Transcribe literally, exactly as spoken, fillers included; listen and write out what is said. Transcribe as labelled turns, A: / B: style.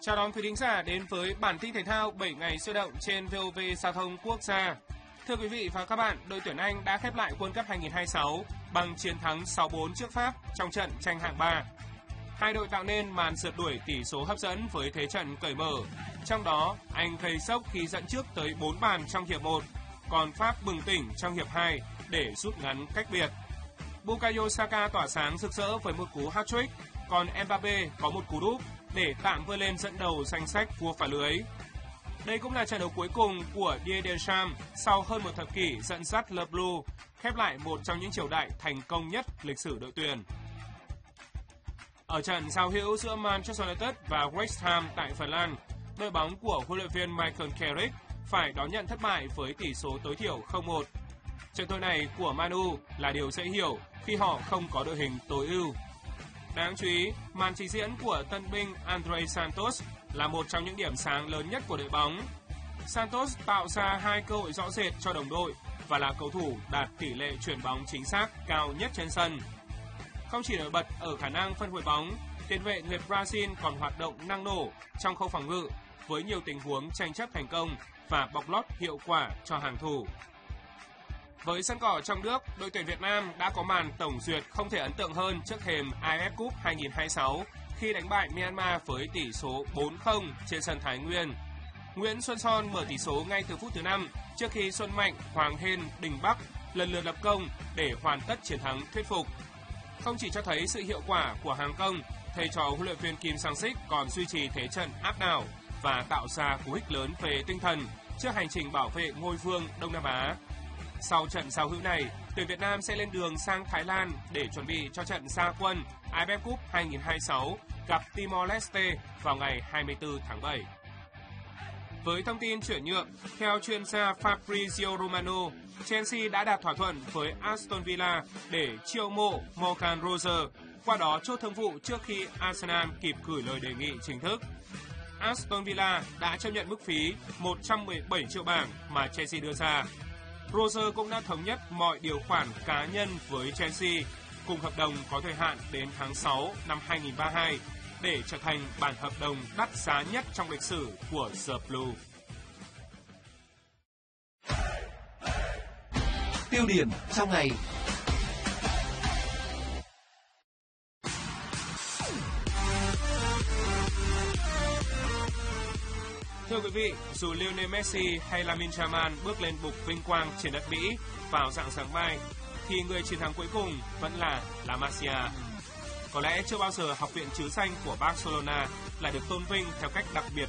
A: Chào đón quý thính giả đến với bản tin thể thao bảy ngày sôi động trên vê o vê Giao thông Quốc gia. Thưa quý vị và các bạn, đội tuyển Anh đã khép lại World Cup hai không hai sáu bằng chiến thắng sáu bốn trước Pháp trong trận tranh hạng ba. Hai đội tạo nên màn rượt đuổi tỷ số hấp dẫn với thế trận cởi mở. Trong đó, Anh gây sốc khi dẫn trước tới bốn bàn trong hiệp một, còn Pháp bừng tỉnh trong hiệp hai để rút ngắn cách biệt. Bukayo Saka tỏa sáng rực rỡ với một cú hat-trick, còn Mbappé có một cú đúp để tạm vươn lên dẫn đầu danh sách vua phá lưới. Đây cũng là trận đấu cuối cùng của Didier Deschamps sau hơn một thập kỷ dẫn dắt Le Bleu, khép lại một trong những triều đại thành công nhất lịch sử đội tuyển. Ở trận giao hữu giữa Manchester United và West Ham tại Phần Lan, đội bóng của huấn luyện viên Michael Carrick phải đón nhận thất bại với tỷ số tối thiểu không một. Trận thua này của Man U là điều dễ hiểu khi họ không có đội hình tối ưu. Đáng chú ý, màn trình diễn của tân binh Andre Santos là một trong những điểm sáng lớn nhất của đội bóng. Santos tạo ra hai cơ hội rõ rệt cho đồng đội và là cầu thủ đạt tỷ lệ chuyền bóng chính xác cao nhất trên sân. Không chỉ nổi bật ở khả năng phân phối bóng, tiền vệ người Brazil còn hoạt động năng nổ trong khâu phòng ngự với nhiều tình huống tranh chấp thành công và bọc lót hiệu quả cho hàng thủ. Với sân cỏ trong nước, đội tuyển Việt Nam đã có màn tổng duyệt không thể ấn tượng hơn trước thềm a ép ép Cup hai không hai sáu khi đánh bại Myanmar với tỷ số bốn không trên sân Thái Nguyên. Nguyễn Xuân Son mở tỷ số ngay từ phút thứ năm trước khi Xuân Mạnh, Hoàng Hên, Đình Bắc lần lượt lập công để hoàn tất chiến thắng thuyết phục. Không chỉ cho thấy sự hiệu quả của hàng công, thầy trò huấn luyện viên Kim Sang-sik còn duy trì thế trận áp đảo và tạo ra cú hích lớn về tinh thần trước hành trình bảo vệ ngôi vương Đông Nam Á. Sau trận giao hữu này, tuyển Việt Nam sẽ lên đường sang Thái Lan để chuẩn bị cho trận ra quân a ép ép Cup hai không hai sáu gặp Timor-Leste vào ngày hai mươi tư tháng bảy. Với thông tin chuyển nhượng, theo chuyên gia Fabrizio Romano, Chelsea đã đạt thỏa thuận với Aston Villa để chiêu mộ Morgan Rogers, qua đó chốt thương vụ trước khi Arsenal kịp gửi lời đề nghị chính thức. Aston Villa đã chấp nhận mức phí một trăm mười bảy triệu bảng mà Chelsea đưa ra. Rogers cũng đã thống nhất mọi điều khoản cá nhân với Chelsea, cùng hợp đồng có thời hạn đến tháng sáu năm hai không ba hai, để trở thành bản hợp đồng đắt giá nhất trong lịch sử của The Blue.
B: Tiêu điểm trong ngày.
A: Thưa quý vị, dù Lionel Messi hay Lamine Yamal bước lên bục vinh quang trên đất Mỹ vào rạng sáng mai, thì người chiến thắng cuối cùng vẫn là La Masia. Có lẽ chưa bao giờ học viện chữ xanh của Barcelona lại được tôn vinh theo cách đặc biệt